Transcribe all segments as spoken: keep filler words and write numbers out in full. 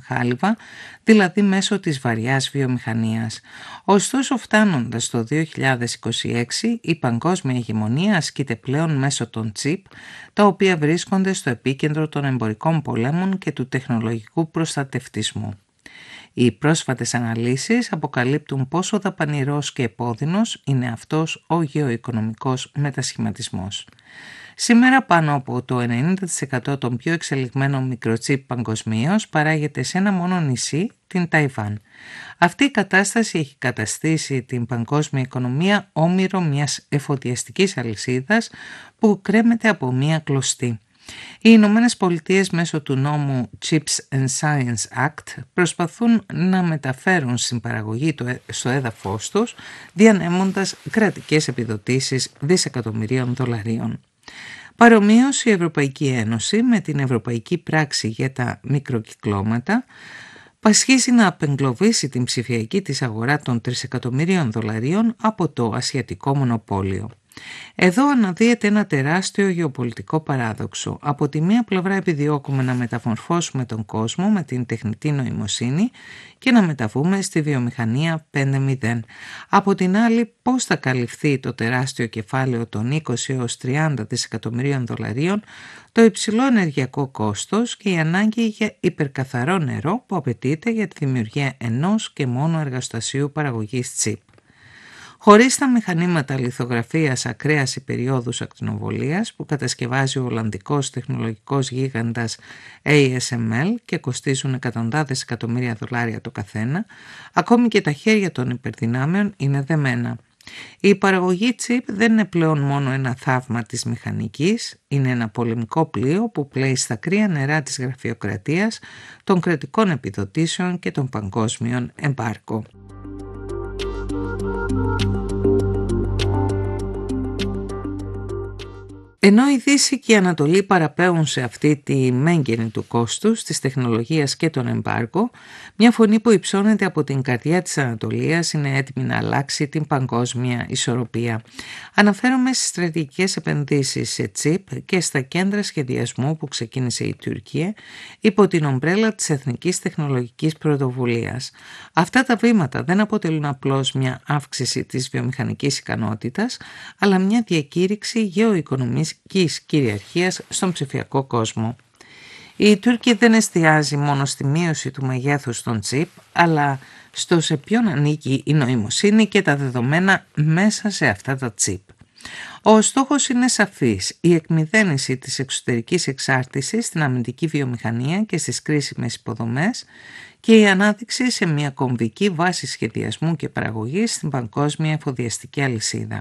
χάλιβα, δηλαδή μέσω της βαριάς βιομηχανίας. Ωστόσο, φτάνοντας στο δύο χιλιάδες είκοσι έξι, η παγκόσμια ηγεμονία ασκείται πλέον μέσω των τσιπ, τα οποία βρίσκονται στο επίκεντρο των εμπορικών πολέμων και του τεχνολογικού προστατευτισμού. Οι πρόσφατες αναλύσεις αποκαλύπτουν πόσο δαπανηρός και επώδυνος είναι αυτός ο γεωοικονομικός μετασχηματισμός. Σήμερα πάνω από το ενενήντα τοις εκατό των πιο εξελιγμένων μικροτσίπ παγκοσμίως παράγεται σε ένα μόνο νησί, την Ταϊβάν. Αυτή η κατάσταση έχει καταστήσει την παγκόσμια οικονομία όμηρο μιας εφοδιαστικής αλυσίδας που κρέμεται από μια κλωστή. Οι Ηνωμένες Πολιτείες μέσω του νόμου Chips and Science Act προσπαθούν να μεταφέρουν στην παραγωγή στο έδαφος τους, διανέμοντας κρατικές επιδοτήσεις δισεκατομμυρίων δολαρίων. Παρομοίως, η Ευρωπαϊκή Ένωση με την Ευρωπαϊκή Πράξη για τα Μικροκυκλώματα πασχίζει να απεγκλωβίσει την ψηφιακή της αγορά των τρισεκατομμυρίων δολαρίων από το ασιατικό μονοπόλιο. Εδώ αναδύεται ένα τεράστιο γεωπολιτικό παράδοξο. Από τη μία πλευρά επιδιώκουμε να μεταμορφώσουμε τον κόσμο με την τεχνητή νοημοσύνη και να μεταβούμε στη βιομηχανία πέντε μηδέν. Από την άλλη, πώς θα καλυφθεί το τεράστιο κεφάλαιο των είκοσι έως τριάντα δισεκατομμυρίων δολαρίων, το υψηλό ενεργειακό κόστος και η ανάγκη για υπερκαθαρό νερό που απαιτείται για τη δημιουργία ενός και μόνο εργοστασίου παραγωγής τσιπ. Χωρίς τα μηχανήματα λιθογραφίας ακραίας υπεριόδους ακτινοβολίας που κατασκευάζει ο Ολλανδικός τεχνολογικός γίγαντας έι ες εμ ελ και κοστίζουν εκατοντάδες εκατομμύρια δολάρια το καθένα, ακόμη και τα χέρια των υπερδυνάμεων είναι δεμένα. Η παραγωγή τσιπ δεν είναι πλέον μόνο ένα θαύμα της μηχανικής, είναι ένα πολεμικό πλοίο που πλέει στα κρύα νερά της γραφειοκρατίας, των κρατικών επιδοτήσεων και των παγκόσμιων εμπάρκο. Ενώ η Δύση και η Ανατολή παραπέουν σε αυτή τη μέγενη του κόστους, της τεχνολογίας και των εμπάργκο, μια φωνή που υψώνεται από την καρδιά της Ανατολίας είναι έτοιμη να αλλάξει την παγκόσμια ισορροπία. Αναφέρομαι στις στρατηγικές επενδύσεις σε τσιπ και στα κέντρα σχεδιασμού που ξεκίνησε η Τουρκία υπό την ομπρέλα της Εθνικής Τεχνολογικής Πρωτοβουλίας. Αυτά τα βήματα δεν αποτελούν απλώς μια αύξηση της βιομηχανικής ικανότητας, αλλά μια διακήρυξη γεωοικονομικής κυριαρχίας στον ψηφιακό κόσμο. Η Τουρκία δεν εστιάζει μόνο στη μείωση του μεγέθους των τσιπ, αλλά στο σε ποιον ανήκει η νοημοσύνη και τα δεδομένα μέσα σε αυτά τα τσιπ. Ο στόχος είναι σαφής: η εκμηδένιση της εξωτερικής εξάρτησης στην αμυντική βιομηχανία και στις κρίσιμες υποδομές και η ανάδειξη σε μια κομβική βάση σχεδιασμού και παραγωγής στην παγκόσμια εφοδιαστική αλυσίδα.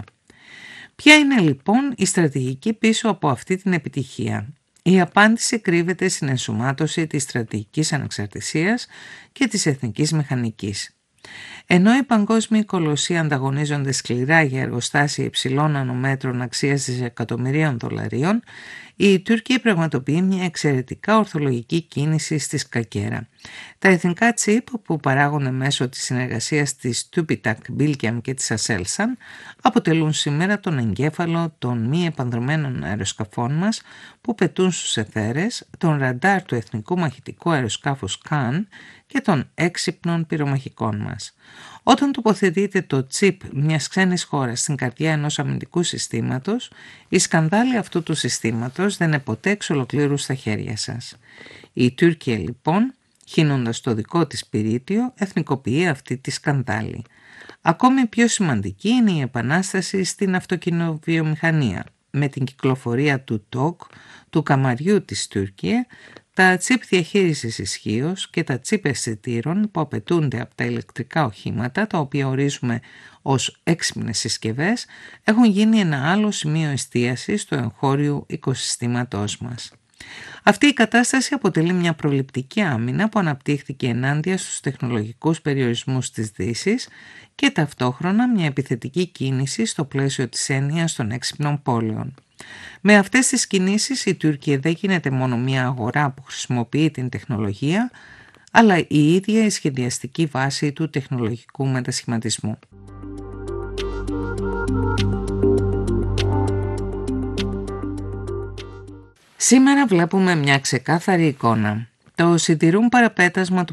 Ποια είναι λοιπόν η στρατηγική πίσω από αυτή την επιτυχία? Η απάντηση κρύβεται στην ενσωμάτωση της στρατηγικής ανεξαρτησίας και της εθνικής μηχανικής. Ενώ οι παγκόσμιοι κολοσσοί ανταγωνίζονται σκληρά για εργοστάσια υψηλών νανομέτρων αξίας δισεκατομμυρίων δολαρίων, η Τουρκία πραγματοποιεί μια εξαιρετικά ορθολογική κίνηση στη σκακέρα. Τα εθνικά τσιπ που παράγονται μέσω της συνεργασίας της Tubitak, Bilkem και της Aselsan αποτελούν σήμερα τον εγκέφαλο των μη επανδρομένων αεροσκαφών μας που πετούν στους αιθέρες, των ραντάρ του εθνικού μαχητικού αεροσκάφους Καν και των έξυπνων πυρομαχικών μας. Όταν τοποθετείτε το τσιπ μιας ξένης χώρας στην καρδιά ενός αμυντικού συστήματος, η σκανδάλη αυτού του συστήματος δεν είναι ποτέ εξ ολοκλήρου στα χέρια σας. Η Τουρκία λοιπόν, χύνοντας το δικό της πυρίτιο, εθνικοποιεί αυτή τη σκανδάλη. Ακόμη πιο σημαντική είναι η επανάσταση στην αυτοκινοβιομηχανία. Με την κυκλοφορία του τοκ, του καμαριού της Τουρκία, τα τσιπ διαχείρισης ισχύως και τα τσιπ αισθητήρων που απαιτούνται από τα ηλεκτρικά οχήματα, τα οποία ορίζουμε ως έξυπνες συσκευές, έχουν γίνει ένα άλλο σημείο εστίασης του εγχώριου οικοσυστήματός μας. Αυτή η κατάσταση αποτελεί μια προληπτική άμυνα που αναπτύχθηκε ενάντια στους τεχνολογικούς περιορισμούς της Δύσης και ταυτόχρονα μια επιθετική κίνηση στο πλαίσιο της έννοιας των έξυπνων πόλεων. Με αυτές τις κινήσεις η Τουρκία δεν γίνεται μόνο μια αγορά που χρησιμοποιεί την τεχνολογία, αλλά η ίδια η σχεδιαστική βάση του τεχνολογικού μετασχηματισμού. Σήμερα βλέπουμε μια ξεκάθαρη εικόνα. Το σιδηρούν παραπέτασμα του